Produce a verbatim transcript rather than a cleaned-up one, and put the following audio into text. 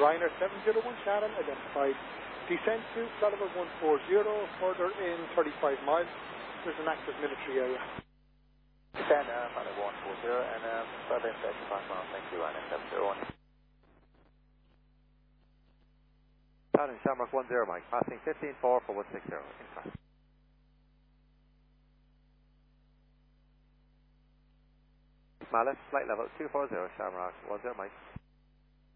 Ryanair seven zero one Shannon, identified. Descend to Gulliver one four zero, further in thirty-five miles. There's an active military area. Descend, uh, Gulliver one four zero, and um, further in thirty-five miles, thank you, Ryanair seven zero one. Shannon, Shamrock one zero, Mike, passing fifteen four for one six zero, in fact. Malice, flight level two four zero, Shamrock one zero, Mike.